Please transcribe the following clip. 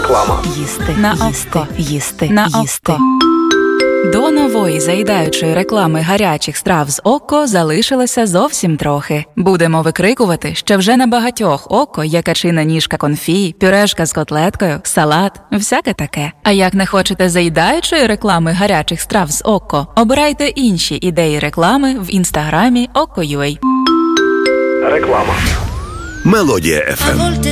Реклама. Їсти, На їсти, око. їсти, На їсти. око. До нової заїдаючої реклами гарячих страв з око залишилося зовсім трохи. Будемо викрикувати, що вже на багатьох око є качина ніжка конфі, пюрешка з котлеткою, салат, всяке таке. А як не хочете заїдаючої реклами гарячих страв з око, обирайте інші ідеї реклами в інстаграмі Око.ua. Реклама. Мелодія FM.